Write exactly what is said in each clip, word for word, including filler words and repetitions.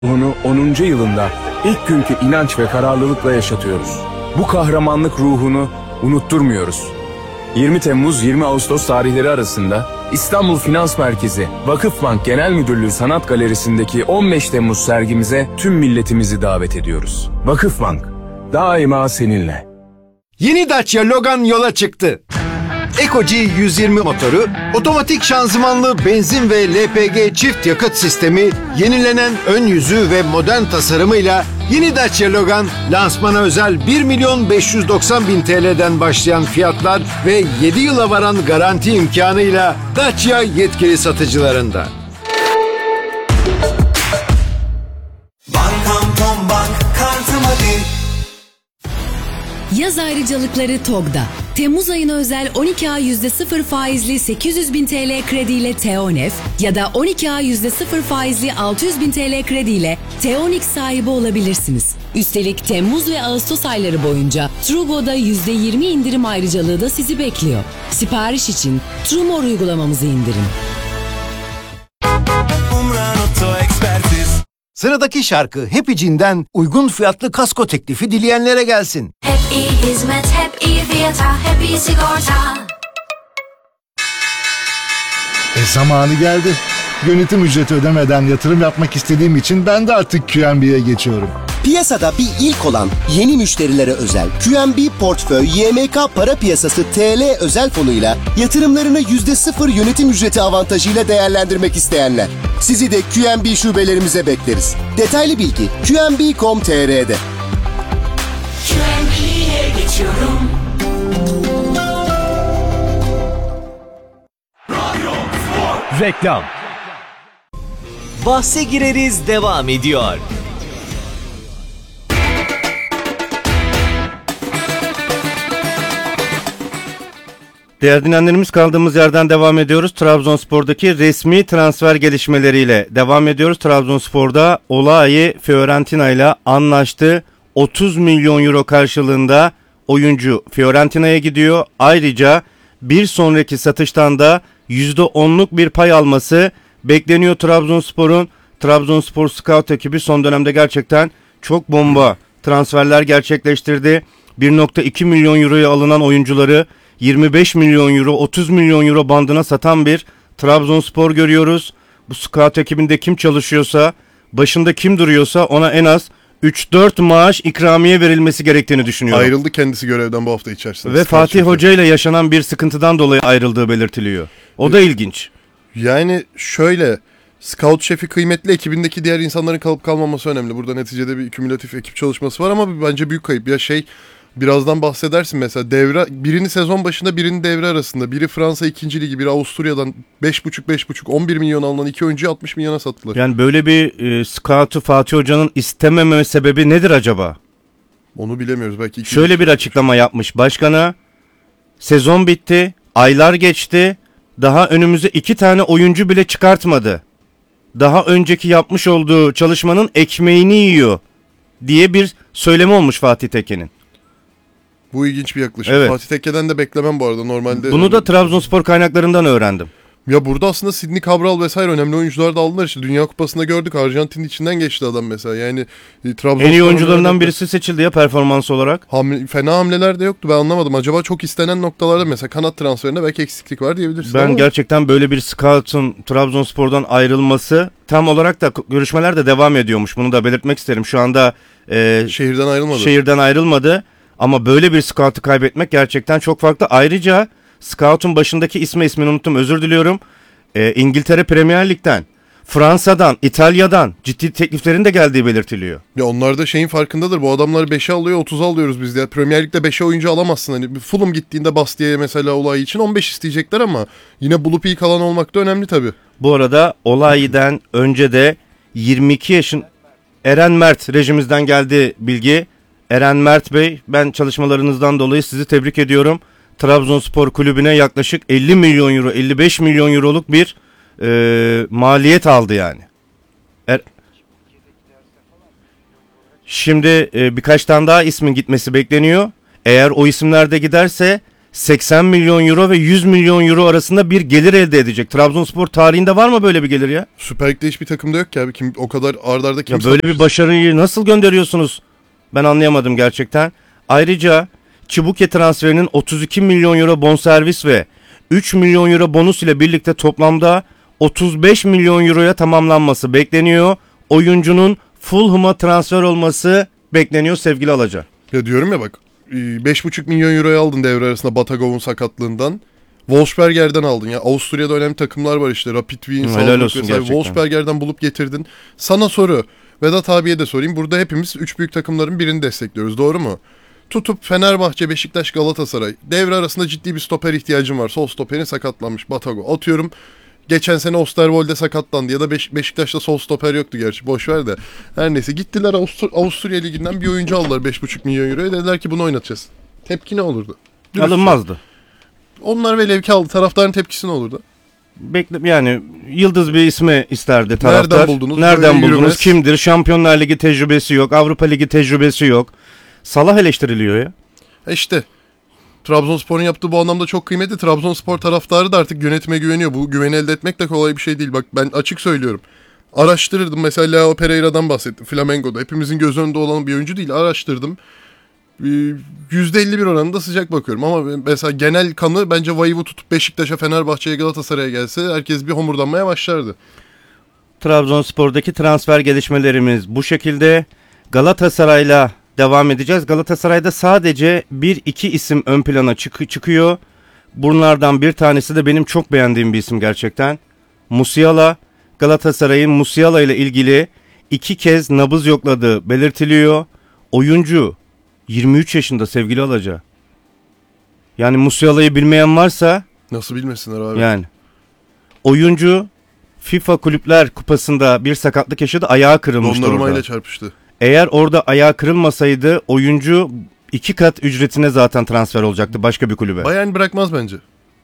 ruhunu onuncu yılında ilk günkü inanç ve kararlılıkla yaşatıyoruz. Bu kahramanlık ruhunu unutturmuyoruz. yirmi Temmuz yirmi Ağustos tarihleri arasında İstanbul Finans Merkezi Vakıfbank Genel Müdürlüğü Sanat Galerisi'ndeki on beş Temmuz sergimize tüm milletimizi davet ediyoruz. Vakıfbank, daima seninle. Yeni Dacia Logan yola çıktı. Eco-G yüz yirmi motoru, otomatik şanzımanlı benzin ve L P G çift yakıt sistemi, yenilenen ön yüzü ve modern tasarımıyla yeni Dacia Logan, lansmana özel bir milyon beş yüz doksan bin T L'den başlayan fiyatlar ve yedi yıla varan garanti imkanıyla Dacia yetkili satıcılarında. Bankam Tombank kartım hadi. Yaz ayrıcalıkları TOG'da. Temmuz ayına özel on iki ay yüzde sıfır faizli sekiz yüz bin T L krediyle Teonef ya da on iki ay yüzde sıfır faizli altı yüz bin T L krediyle Teonix sahibi olabilirsiniz. Üstelik Temmuz ve Ağustos ayları boyunca Trugo'da yüzde yirmi indirim ayrıcalığı da sizi bekliyor. Sipariş için Trumor uygulamamızı indirin. Sıradaki şarkı Happy Jean'den uygun fiyatlı kasko teklifi dileyenlere gelsin. Hep iyi hizmet, hep iyi fiyata, hep iyi sigorta. E zamanı geldi. Yönetim ücreti ödemeden yatırım yapmak istediğim için ben de artık Q N B'ye geçiyorum. Piyasada bir ilk olan yeni müşterilere özel Q N B Portföy Y M K Para Piyasası T L özel fonuyla yatırımlarını yüzde sıfır yönetim ücreti avantajıyla değerlendirmek isteyenler. Sizi de Q N B şubelerimize bekleriz. Detaylı bilgi Q N B nokta com nokta T R'de. Q N B'ye geçiyorum. Reklam. Bahse gireriz devam ediyor. Değerli dinleyenlerimiz, kaldığımız yerden devam ediyoruz. Trabzonspor'daki resmi transfer gelişmeleriyle devam ediyoruz. Trabzonspor'da Olayi Fiorentina ile anlaştı. otuz milyon euro karşılığında oyuncu Fiorentina'ya gidiyor. Ayrıca bir sonraki satıştan da yüzde onluk bir pay alması bekleniyor Trabzonspor'un. Trabzonspor Scout ekibi son dönemde gerçekten çok bomba transferler gerçekleştirdi. bir nokta iki milyon euroya alınan oyuncuları yirmi beş milyon euro, otuz milyon euro bandına satan bir Trabzonspor görüyoruz. Bu scout ekibinde kim çalışıyorsa, başında kim duruyorsa ona en az üç dört maaş ikramiye verilmesi gerektiğini düşünüyorum. Ayrıldı kendisi görevden bu hafta içerisinde. Ve Fatih şefi. Hoca ile yaşanan bir sıkıntıdan dolayı ayrıldığı belirtiliyor. O da ilginç. Yani şöyle, scout şefi kıymetli, ekibindeki diğer insanların kalıp kalmaması önemli. Burada neticede bir kümülatif ekip çalışması var ama bence büyük kayıp. Ya şey, birazdan bahsedersin mesela, devre birini sezon başında, birini devre arasında, biri Fransa ikinci ligi, biri Avusturya'dan beş buçuk beş buçuk on bir milyon alınan iki oyuncuyu altmış milyona sattılar. Yani böyle bir e, scout'u Fatih Hoca'nın istememe sebebi nedir acaba? Onu bilemiyoruz belki. Şöyle bir açıklama yapmış başkana: sezon bitti, aylar geçti, daha önümüze iki tane oyuncu bile çıkartmadı. Daha önceki yapmış olduğu çalışmanın ekmeğini yiyor diye bir söylemi olmuş Fatih Tekke'nin. Bu ilginç bir yaklaşım. Evet. Fatih Tekke'den de beklemem bu arada normalde. Bunu da Trabzonspor kaynaklarından öğrendim. Ya burada aslında Sidney Cabral vesaire önemli oyuncular da aldılar işte. Dünya Kupası'nda gördük. Arjantin'in içinden geçti adam mesela. Yani e, Trabzonspor en iyi oyuncularından birisi seçildi ya performans olarak. Hamle, fena hamleler de yoktu, ben anlamadım. Acaba çok istenen noktalarda mesela kanat transferinde belki eksiklik var diyebilirsin. Ben ama gerçekten böyle bir scout'un Trabzonspor'dan ayrılması, tam olarak da görüşmeler de devam ediyormuş. Bunu da belirtmek isterim. Şu anda e, şehirden ayrılmadı. Şehirden ayrılmadı. Ama böyle bir scout'u kaybetmek gerçekten çok farklı. Ayrıca scout'un başındaki ismi ismini unuttum, özür diliyorum. Ee, İngiltere Premier Lig'den, Fransa'dan, İtalya'dan ciddi tekliflerin de geldiği belirtiliyor. Ya onlar da şeyin farkındadır. Bu adamlar beşe alıyor, otuza alıyoruz biz de. Premier Lig'de beşe oyuncu alamazsın. Hani Fulham gittiğinde Bastia'ya mesela Olay için on beş isteyecekler ama yine bulup iyi kalan olmak da önemli tabii. Bu arada Olay'den önce de yirmi iki yaşın Eren Mert rejimizden geldi bilgi. Eren Mert Bey, ben çalışmalarınızdan dolayı sizi tebrik ediyorum. Trabzonspor kulübüne yaklaşık elli milyon euro, elli beş milyon euroluk bir e, maliyet aldı yani. Er... Şimdi e, birkaç tane daha ismin gitmesi bekleniyor. Eğer o isimler de giderse seksen milyon euro ve yüz milyon euro arasında bir gelir elde edecek. Trabzonspor tarihinde var mı böyle bir gelir ya? Süper Lig'de hiçbir takımda yok ki abi. Kim, o kadar arda arda kim Ya böyle bir başarıyı nasıl gönderiyorsunuz? Ben anlayamadım gerçekten. Ayrıca Çibuke transferinin otuz iki milyon euro bonservis ve üç milyon euro bonus ile birlikte toplamda otuz beş milyon euroya tamamlanması bekleniyor. Oyuncunun Fulham'a transfer olması bekleniyor sevgili Alaca. Ya diyorum ya bak beş buçuk milyon euroya aldın devre arasında Batagov'un sakatlığından. Wolfsberger'den aldın ya. Avusturya'da önemli takımlar var işte. Rapid Wien, Salzburg vesaire. Wolfsberger'den bulup getirdin. Sana soru. Vedat abiye de sorayım. Burada hepimiz üç büyük takımların birini destekliyoruz. Doğru mu? Tutup Fenerbahçe, Beşiktaş, Galatasaray. Devre arasında ciddi bir stoper ihtiyacım var. Sol stoperin sakatlanmış Batagov. Atıyorum geçen sene Osterwolde sakatlandı ya da Beş- Beşiktaş'ta sol stoper yoktu gerçi. Boş ver de. Her neyse gittiler Avustur- Avusturya Ligi'nden bir oyuncu aldılar beş buçuk milyon euroya. Dediler ki bunu oynatacağız. Tepki ne olurdu? Dürüst Alınmazdı. Onlar velev ki aldı. Taraftarın tepkisi ne olurdu? Bekle, yani yıldız bir ismi isterdi taraftar. Nereden buldunuz? Nereden Böyle buldunuz? yürümez. Kimdir? Şampiyonlar Ligi tecrübesi yok. Avrupa Ligi tecrübesi yok. Salah eleştiriliyor ya. E işte Trabzonspor'un yaptığı bu anlamda çok kıymetli. Trabzonspor taraftarı da artık yönetime güveniyor. Bu güveni elde etmek de kolay bir şey değil. Bak ben açık söylüyorum. Araştırırdım. Mesela Leao Pereira'dan bahsettim. Flamengo'da. Hepimizin göz önünde olan bir oyuncu değil. Araştırdım. yüzde elli bir oranında sıcak bakıyorum. Ama mesela genel kanı bence Vayiv'i tutup Beşiktaş'a, Fenerbahçe'ye, Galatasaray'a gelse herkes bir homurdanmaya başlardı. Trabzonspor'daki transfer gelişmelerimiz bu şekilde. Galatasaray'la devam edeceğiz. Galatasaray'da sadece bir iki isim ön plana çık- çıkıyor. Bunlardan bir tanesi de benim çok beğendiğim bir isim gerçekten. Musiala. Galatasaray'ın Musiala ile ilgili iki kez nabız yokladığı belirtiliyor. Oyuncu yirmi üç yaşında sevgili Alaca. Yani Musiala'yı bilmeyen varsa nasıl bilmesinler abi? Yani oyuncu FIFA Kulüpler Kupası'nda bir sakatlık yaşadı. Ayağı kırılmıştı orada. Donnarumma ile çarpıştı. Eğer orada ayağı kırılmasaydı oyuncu iki kat ücretine zaten transfer olacaktı başka bir kulübe. Bayern bırakmaz bence.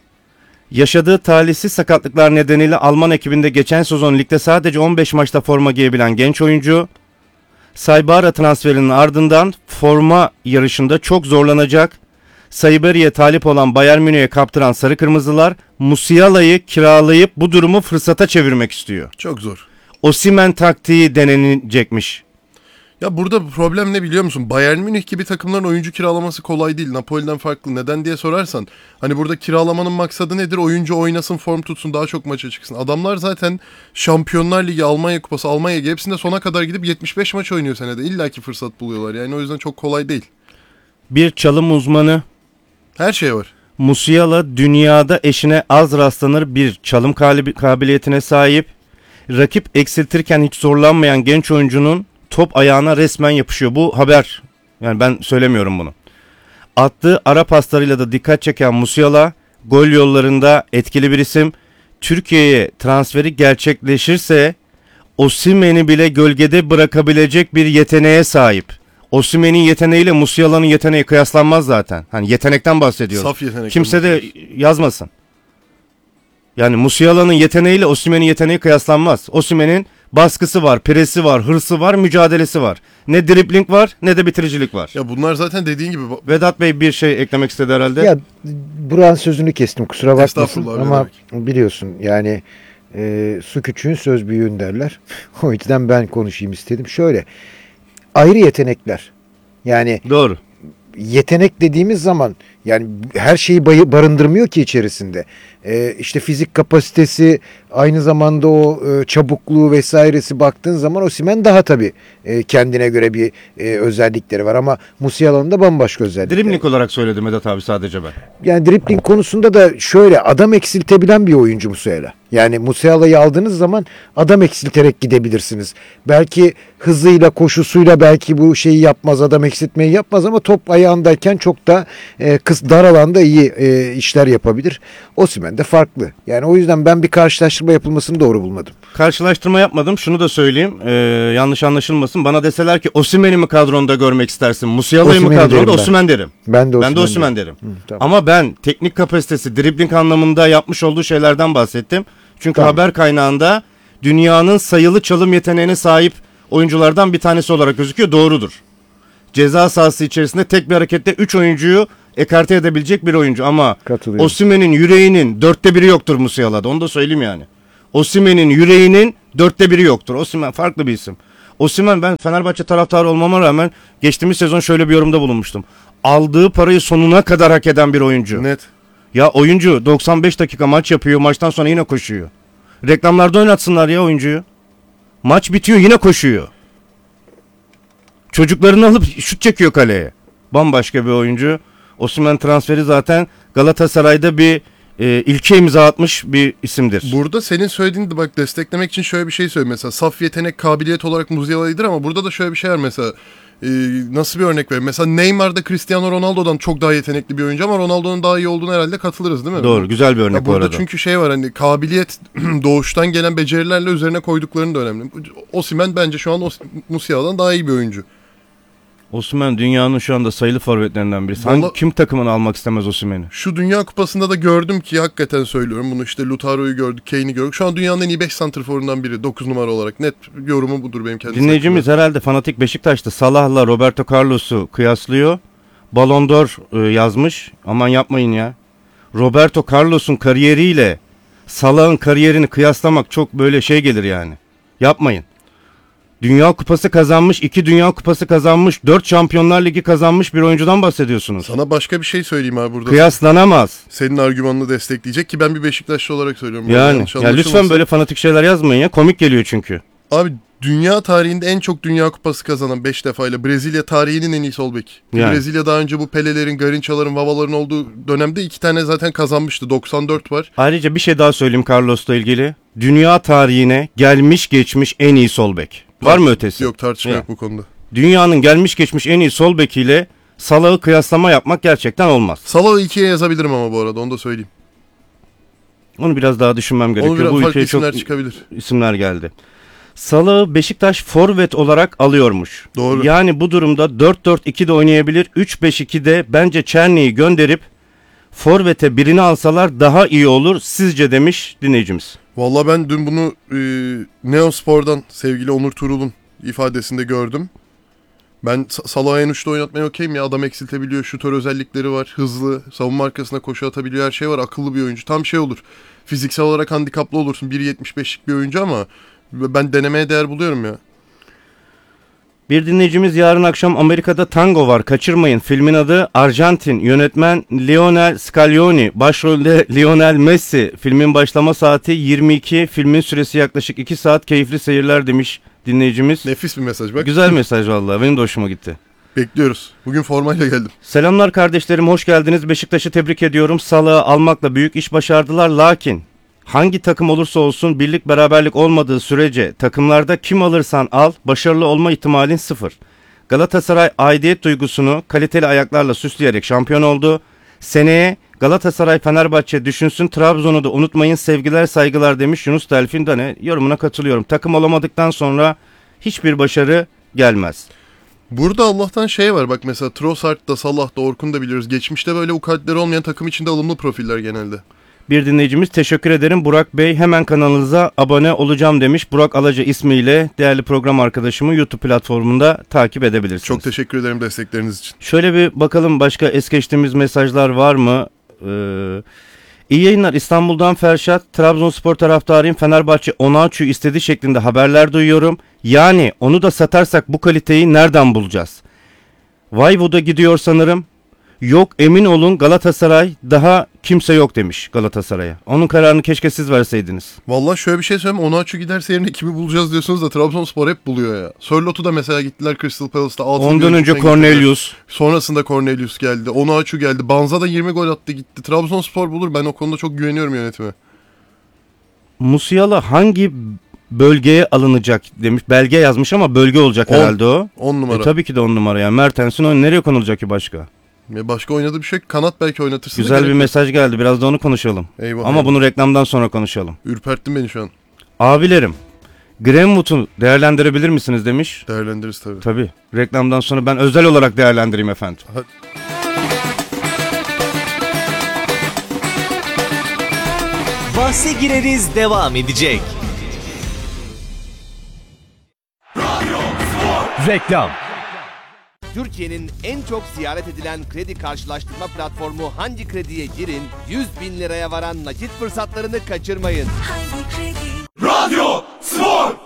Yaşadığı talihsiz sakatlıklar nedeniyle Alman ekibinde geçen sezon ligde sadece on beş maçta forma giyebilen genç oyuncu, Saybara transferinin ardından forma yarışında çok zorlanacak. Saybari'ye talip olan Bayern Münih'e kaptıran Sarı Kırmızılar Musiala'yı kiralayıp bu durumu fırsata çevirmek istiyor. Çok zor. Osimhen taktiği denenecekmiş. Ya burada problem ne biliyor musun? Bayern Münih gibi takımların oyuncu kiralaması kolay değil. Napoli'den farklı. Neden diye sorarsan. Hani burada kiralamanın maksadı nedir? Oyuncu oynasın, form tutsun, daha çok maça çıksın. Adamlar zaten Şampiyonlar Ligi, Almanya Kupası, Almanya Ligi hepsinde sona kadar gidip yetmiş beş maç oynuyor senede. İlla ki fırsat buluyorlar. Yani o yüzden çok kolay değil. Bir çalım uzmanı. Her şey var. Musiala dünyada eşine az rastlanır bir çalım kabiliyetine sahip. Rakip eksiltirken hiç zorlanmayan genç oyuncunun top ayağına resmen yapışıyor. Bu haber. Yani ben söylemiyorum bunu. Attığı ara paslarıyla da dikkat çeken Musiala gol yollarında etkili bir isim. Türkiye'ye transferi gerçekleşirse Osimhen'i bile gölgede bırakabilecek bir yeteneğe sahip. Osimhen'in yeteneğiyle Musiala'nın yeteneği kıyaslanmaz zaten. Hani yetenekten bahsediyoruz. Saf yetenek. Kimse de yazmasın. Yani Musiala'nın yeteneğiyle Osimhen'in yeteneği kıyaslanmaz. Osimhen'in baskısı var, presi var, hırsı var, mücadelesi var. Ne dribling var ne de bitiricilik var. Ya bunlar zaten dediğin gibi. Vedat Bey bir şey eklemek istedi herhalde. Ya Burak'ın sözünü kestim kusura bakmasın Estağfurullah, ama biliyorsun yani e, su küçüğün söz büyüğün derler. O yüzden ben konuşayım istedim. Şöyle ayrı yetenekler yani doğru. Yetenek dediğimiz zaman yani her şeyi barındırmıyor ki içerisinde. Ee, işte fizik kapasitesi, aynı zamanda o e, çabukluğu vesairesi baktığın zaman Osimhen daha tabii e, kendine göre bir e, özellikleri var ama Musiala'nın da bambaşka özellikleri. Dribling olarak söyledim Vedat abi sadece ben. Yani dribbling konusunda da şöyle adam eksiltebilen bir oyuncu Musiala. Yani Musiala'yı aldığınız zaman adam eksilterek gidebilirsiniz. Belki hızıyla, koşusuyla belki bu şeyi yapmaz, adam eksiltmeyi yapmaz ama top ayağındayken çok da e, kıs dar alanda iyi e, işler yapabilir. Osimhen de farklı. Yani o yüzden ben bir karşılaştırma yapılmasını doğru bulmadım. Karşılaştırma yapmadım. Şunu da söyleyeyim. Ee, yanlış anlaşılmasın. Bana deseler ki Osimhen'i mi kadronda görmek istersin? Musiala'yı mı kadronda? Osimhen derim. Ben de Osimhen, ben de Osimhen derim. derim. Hı, tamam. Ama ben teknik kapasitesi, dribbling anlamında yapmış olduğu şeylerden bahsettim. Çünkü tamam. Haber kaynağında dünyanın sayılı çalım yeteneğine sahip oyunculardan bir tanesi olarak gözüküyor. Doğrudur. Ceza sahası içerisinde tek bir harekette üç oyuncuyu ekarte edebilecek bir oyuncu ama Katılıyorum. Osimhen'in yüreğinin dörtte biri yoktur Musiala'da. Onu da söyleyeyim yani. Osimhen'in yüreğinin dörtte biri yoktur. Osimhen farklı bir isim. Osimhen, ben Fenerbahçe taraftarı olmama rağmen geçtiğimiz sezon şöyle bir yorumda bulunmuştum. Aldığı parayı sonuna kadar hak eden bir oyuncu. Net. Ya oyuncu doksan beş dakika maç yapıyor, maçtan sonra yine koşuyor. Reklamlarda oynatsınlar ya oyuncuyu. Maç bitiyor, yine koşuyor. Çocuklarını alıp şut çekiyor kaleye. Bambaşka bir oyuncu. Osimhen transferi zaten Galatasaray'da bir e, ilke imza atmış bir isimdir. Burada senin söylediğini de bak desteklemek için şöyle bir şey söyleyeyim. Mesela saf yetenek, kabiliyet olarak Musiala'ydır ama burada da şöyle bir şey var mesela. Ee, nasıl bir örnek vereyim? Mesela Neymar da Cristiano Ronaldo'dan çok daha yetenekli bir oyuncu ama Ronaldo'nun daha iyi olduğunu herhalde katılırız değil mi? Doğru, güzel bir örnek ya bu burada arada. çünkü şey var, hani kabiliyet doğuştan gelen becerilerle üzerine koyduklarını da önemli. Osimhen bence şu an Os- Musiala'dan daha iyi bir oyuncu. Osimhen dünyanın şu anda sayılı forvetlerinden birisi. Hangi, Vallahi- kim takımını almak istemez Osimhen'i? Şu Dünya Kupası'nda da gördüm ki hakikaten söylüyorum bunu, işte Lautaro'yu gördük, Kane'i gördük. Şu an dünyanın en iyi beş santrforundan biri, dokuz numara olarak. Net yorumu budur benim kendisi. Dinleyicimiz herhalde fanatik Beşiktaş'ta Salah'la Roberto Carlos'u kıyaslıyor. Ballon d'Or e, yazmış. Aman yapmayın ya. Roberto Carlos'un kariyeriyle Salah'ın kariyerini kıyaslamak çok böyle şey gelir yani. Yapmayın. Dünya Kupası kazanmış, iki Dünya Kupası kazanmış, dört Şampiyonlar Ligi kazanmış bir oyuncudan bahsediyorsunuz. Sana başka bir şey söyleyeyim abi burada. Kıyaslanamaz. Senin argümanını destekleyecek ki ben bir Beşiktaşlı olarak söylüyorum. Yani ya lütfen böyle fanatik şeyler yazmayın ya. Komik geliyor çünkü. Abi dünya tarihinde en çok Dünya Kupası kazanan beş defayla Brezilya tarihinin en iyi sol bek. Yani. Brezilya daha önce bu Pele'lerin, Garinça'ların, Vava'ların olduğu dönemde iki tane zaten kazanmıştı. doksan dört var. Ayrıca bir şey daha söyleyeyim Carlos'la ilgili. Dünya tarihine gelmiş geçmiş en iyi sol bek. Var mı ötesi? Yok, tartışma Ya. yok bu konuda. Dünyanın gelmiş geçmiş en iyi sol bekiyle Salah'ı kıyaslama yapmak gerçekten olmaz. Salah'ı ikiye yazabilirim ama bu arada onu da söyleyeyim. Onu biraz daha düşünmem gerekiyor. Onu biraz Bu farklı ülkeye isimler çok çıkabilir. isimler geldi. Salah'ı Beşiktaş forvet olarak alıyormuş. Doğru. Yani bu durumda dört dört iki de oynayabilir. üç beş iki'de bence Çerni'yi gönderip forvete birini alsalar daha iyi olur sizce demiş dinleyicimiz. Vallahi ben dün bunu e, Neospor'dan sevgili Onur Turul'un ifadesinde gördüm. Ben Sa- Salah'ı en uçta oynatmaya okeyim ya. Adam eksiltebiliyor, şutör özellikleri var, hızlı, savunma arkasına koşu atabiliyor, her şey var, akıllı bir oyuncu. Tam şey olur, fiziksel olarak handikaplı olursun, bir yetmiş beşlik bir oyuncu ama ben denemeye değer buluyorum ya. Bir dinleyicimiz yarın akşam Amerika'da tango var kaçırmayın. Filmin adı Arjantin. Yönetmen Lionel Scaloni. Başrolde Lionel Messi. Filmin başlama saati yirmi iki. Filmin süresi yaklaşık iki saat. Keyifli seyirler demiş dinleyicimiz. Nefis bir mesaj bak. Güzel mesaj vallahi. Benim de hoşuma gitti. Bekliyoruz. Bugün formayla geldim. Selamlar kardeşlerim, hoş geldiniz. Beşiktaş'ı tebrik ediyorum. Salah'ı almakla büyük iş başardılar. Lakin hangi takım olursa olsun birlik beraberlik olmadığı sürece takımlarda kim alırsan al başarılı olma ihtimalin sıfır. Galatasaray aidiyet duygusunu kaliteli ayaklarla süsleyerek şampiyon oldu. Seneye Galatasaray Fenerbahçe düşünsün, Trabzon'u da unutmayın, sevgiler saygılar demiş Yunus Delfin Dane. Yorumuna katılıyorum. Takım olamadıktan sonra hiçbir başarı gelmez. Burada Allah'tan şey var bak, mesela Trossard da Salah da Orkun da biliyoruz. Geçmişte böyle ukalitleri olmayan takım içinde alımlı profiller genelde. Bir dinleyicimiz teşekkür ederim Burak Bey, hemen kanalınıza abone olacağım demiş. Burak Alaca ismiyle değerli program arkadaşımı YouTube platformunda takip edebilirsiniz. Çok teşekkür ederim destekleriniz için. Şöyle bir bakalım başka es geçtiğimiz mesajlar var mı? Ee, iyi yayınlar, İstanbul'dan Ferşat. Trabzonspor taraftarıyım, Fenerbahçe Onaçu'yu istediği şeklinde haberler duyuyorum. Yani onu da satarsak bu kaliteyi nereden bulacağız? Vayvoda gidiyor sanırım. Yok emin olun Galatasaray daha kimse yok demiş Galatasaray'a. Onun kararını keşke siz verseydiniz. Vallahi şöyle bir şey söyleyeyim. Onaçu giderse yerine kimi bulacağız diyorsunuz da Trabzonspor hep buluyor ya. Sörlot'u da mesela gittiler Crystal Palace'ta. Ondan önce Cornelius. Sonrasında Cornelius geldi. Onaçu geldi. Banza da yirmi gol attı gitti. Trabzonspor bulur. Ben o konuda çok güveniyorum yönetime. Musiala hangi bölgeye alınacak demiş. Belge yazmış ama bölge olacak on, herhalde o. on numara. E, tabii ki de on numara ya. Mertens'in o nereye konulacak ki başka? Ya başka oynadığı bir şey yok. Kanat belki oynatırsın. Güzel bir mesaj geldi. Biraz da onu konuşalım. Eyvallah. Ama bunu reklamdan sonra konuşalım. Ürperttin beni şu an. Abilerim, Greenwood'u değerlendirebilir misiniz demiş. Değerlendiririz tabii. Tabii. Reklamdan sonra ben özel olarak değerlendireyim efendim. Hadi. Bahse gireriz devam edecek. Reklam. Türkiye'nin en çok ziyaret edilen kredi karşılaştırma platformu Hangi Kredi'ye girin, yüz bin liraya varan nakit fırsatlarını kaçırmayın. Radyo Spor!